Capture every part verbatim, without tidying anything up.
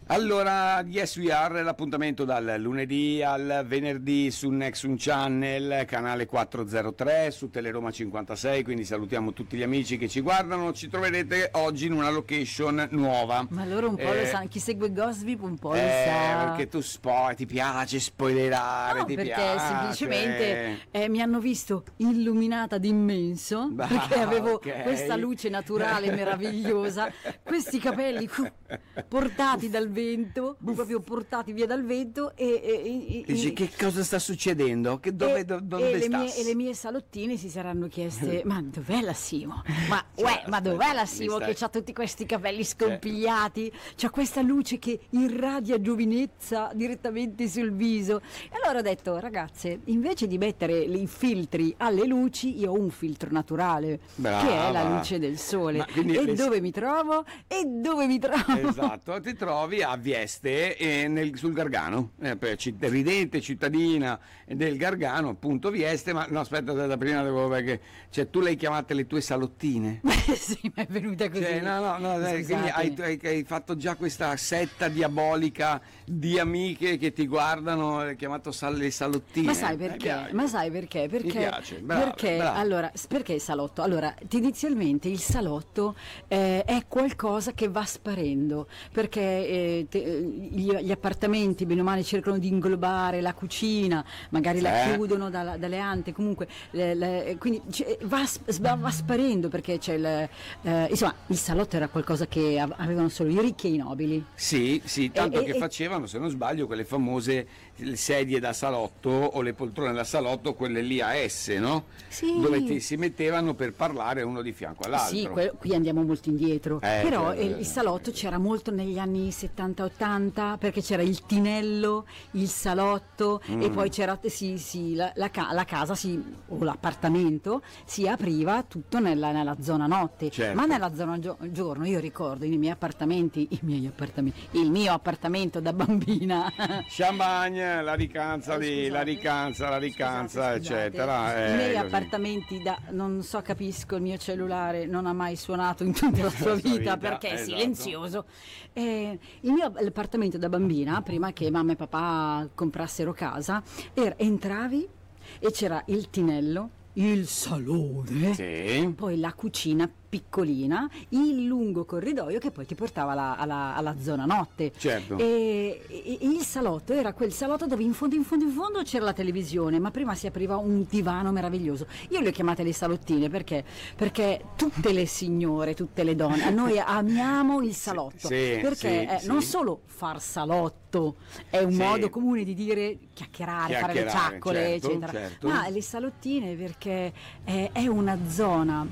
Allora, Yes We Are, l'appuntamento dal lunedì al venerdì su Nexum Channel, canale quattrocentotre, su Teleroma cinquantasei, quindi salutiamo tutti gli amici che ci guardano. Ci troverete oggi in una location nuova. Ma loro un po' eh, lo sanno, chi segue Gossip un po' lo eh, sa. Perché tu spoi, ti piace spoilerare, No, ti perché piace. semplicemente eh, mi hanno visto illuminata d'immenso, Bah, perché avevo ok. questa luce naturale meravigliosa, questi capelli uh, portati dal vento, proprio portati via dal vento e, e, e, Dici, e- che cosa sta succedendo? Che dove, e- do- dove e le, stas? mie, e le mie salottine si saranno chieste: ma dov'è la Simo? Ma, uè, ma dov'è la Simo stai- che ha tutti questi capelli scompigliati? C'ha questa luce che irradia giovinezza direttamente sul viso. E allora ho detto: ragazze, invece di mettere i filtri alle luci, io ho un filtro naturale, Brava. che è la luce del sole. Ma quindi E le- dove mi trovo? E dove mi trovo? Esatto, ti trovi a Vieste eh, nel- sul Gargano, eh, per citt- ridente cittadina del Gargano, appunto Vieste, ma no, aspetta, da prima devo, perché cioè, tu le hai chiamate le tue salottine. Sì, mi è venuta così. Cioè, no, no, no, eh, quindi hai, hai- hai fatto già questa setta diabolica di amiche che ti guardano, hai chiamato sal- le salottine. Ma sai Mi perché? piace. Ma sai perché? Perché, piace, brava, perché brava. allora, s- perché il salotto? Allora, inizialmente il salotto eh, è qualcosa che va sparendo, perché eh, te- eh, gli, gli appartamenti bene o male cercano di inglobare la cucina, magari la Eh. chiudono dalla- dalle ante, comunque le- le- quindi cioè, va, s- va- va sparendo perché c'è il, eh, insomma, il salotto era qualcosa che av- avevano solo i ricchi e i nobili. Sì, sì, tanto E- che e- facevano, se non sbaglio, quelle famose sedie da salotto o le poltrone da salotto, quelle lì a S, no? Sì. Dove ti si mettevano per parlare uno di fianco all'altro. Sì, que- qui andiamo molto indietro, Eh, però certo, il, certo. il salotto c'era molto negli anni settanta ottanta, perché c'era il tinello, il salotto Mm. e poi c'era sì, sì, la, la ca- la casa si- o l'appartamento si apriva tutto nella, nella zona notte, Certo. ma nella zona gio- giorno io ricordo i miei appartamenti, i miei appartamenti, il mio appartamento da bambina. Champagne, la ricanza Eh, lì, scusate. la ricanza, la ricanza, Scusate, scusate. eccetera. I eh, miei così. appartamenti da non so, capisco, il mio cellulare non ha mai suonato in tutta la sua vita, vita, perché è esatto. silenzioso. Eh, il mio appartamento da bambina, prima che mamma e papà comprassero casa, era, entravi e c'era il tinello, il salone, Sì. poi la cucina piccolina, il lungo corridoio che poi ti portava alla, alla- alla zona notte. Certo. E, e- e il salotto era quel salotto dove in fondo in fondo in fondo c'era la televisione, ma prima si apriva un divano meraviglioso. Io le ho chiamate le salottine perché perché tutte le signore, tutte le donne, noi amiamo il salotto, sì, perché sì, eh, sì. non solo far salotto è un Sì. modo comune di dire chiacchierare, fare le Chiacchierare, ciaccole, certo, eccetera. certo. Ma le salottine perché eh, è una zona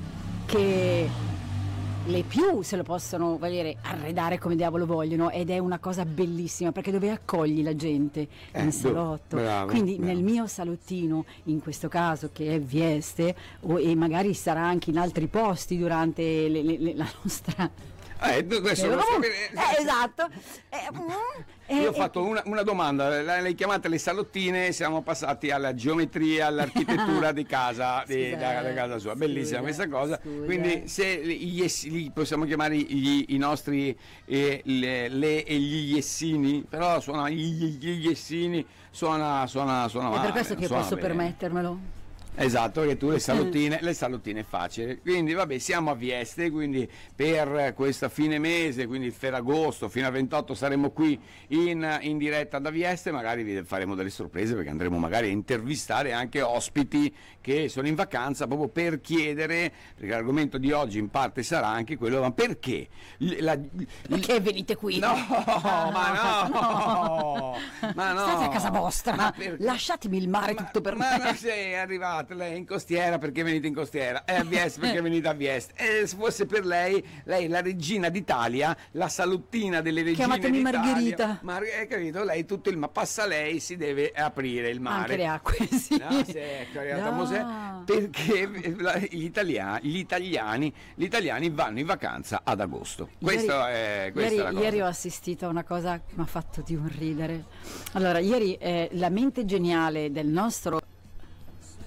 che le più se lo possono, voglio dire, arredare come diavolo vogliono, ed è una cosa bellissima perché dove accogli la gente Eh, in do- salotto. bravo, Quindi bravo. nel mio salottino, in questo caso che è Vieste, o, e magari sarà anche in altri posti durante le- le- le- la nostra... Eh, questo lo so che- Eh, esatto. Eh, mm, Io eh, ho fatto una, una domanda, le, le chiamate le salottine, siamo passati alla geometria, all'architettura di casa, di, Scusa, da, da casa sua, bellissima scusa, questa cosa, scusa. quindi se gli, ess- li possiamo chiamare gli- i nostri, eh, le, le e gli yessini, però suona, gli, gli yessini suona, suona, suona è male, per questo che suona posso bene. permettermelo. Esatto, perché tu le salottine, le salottine è facile. Quindi vabbè, siamo a Vieste, quindi per questa fine mese, quindi il Ferragosto fino al ventotto saremo qui in, in diretta da Vieste, magari vi faremo delle sorprese perché andremo magari a intervistare anche ospiti che sono in vacanza proprio per chiedere, perché l'argomento di oggi in parte sarà anche quello, ma perché? L- la- Perché venite qui? No, ma no, ma no. State a casa vostra, Ma per- lasciatemi il mare ma, tutto per ma me. non sei arrivata lei in costiera perché venite in costiera, è a Vieste perché venite a Vieste, e se fosse per lei, lei è la regina d'Italia, la saluttina delle regine Chiamatemi d'Italia. Margherita. Mar- hai capito? Lei tutto il ma passa lei, si deve aprire il mare. Anche le acque, sì. No, sì, ecco, è arrivata No. Mosè, perché la- gli italiani, gli italiani, gli italiani vanno in vacanza ad agosto. Questo Ieri- è, questa ieri, è la cosa. ieri ho assistito a una cosa che mi ha fatto di un ridere. Allora, ieri eh, la mente geniale del nostro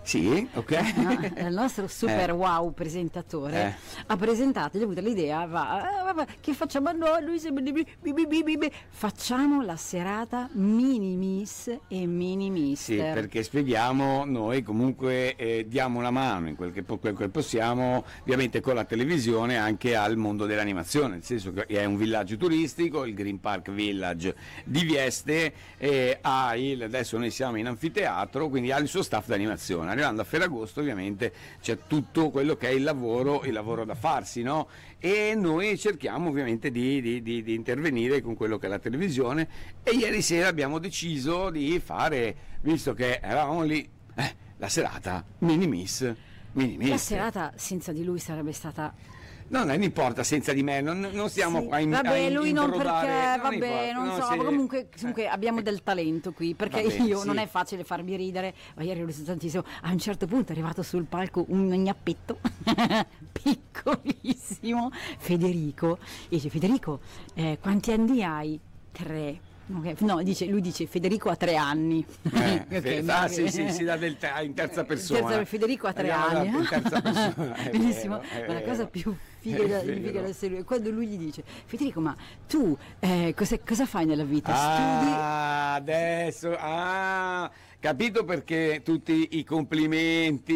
Sì, ok. No, il nostro super Eh. wow presentatore Eh. ha presentato, gli ha avuto l'idea, va, ah, va, che facciamo noi? Lui sembra di- bi- bi- bi- bi- bi- facciamo la serata mini miss e mini Sì, mister. perché spieghiamo, noi comunque eh, diamo una mano in quel che, po- quel che possiamo, ovviamente con la televisione, anche al mondo dell'animazione, nel senso che è un villaggio turistico, il Green Park Village di Vieste, e ha il, adesso noi siamo in anfiteatro, quindi ha il suo staff d'animazione. Arrivando a Ferragosto ovviamente c'è tutto quello che è il lavoro, il lavoro da farsi, no? E noi cerchiamo ovviamente di, di- di- di intervenire con quello che è la televisione, e ieri sera abbiamo deciso di fare, visto che eravamo lì, eh, la serata mini miss, mini miss. La serata senza di lui sarebbe stata... No, non importa, senza di me, non, non stiamo Sì, qua in, vabbè, a lui non improdare, perché, non vabbè, importa, non no, so, se- ma comunque, comunque eh, abbiamo eh, del talento qui, perché va bene, io sì. non è facile farmi ridere, ma ieri ho riso tantissimo. A un certo punto è arrivato sul palco un gnappetto piccolissimo, Federico, e dice: Federico, eh, quanti anni hai? Tre. Ok, no, dice, lui dice Federico ha tre anni. Eh, Ok, fe- ma- ah, sì, sì, si dà del te- in terza persona. Terza- Federico ha tre Abbiamo anni. dato in terza persona, è Benissimo, vero, è ma la vero. cosa più figa da, È vero. figa da essere lui è quando lui gli dice: Federico, ma tu eh, cosa, cosa fai nella vita? Studi? Ah, adesso, ah, capito perché tutti i complimenti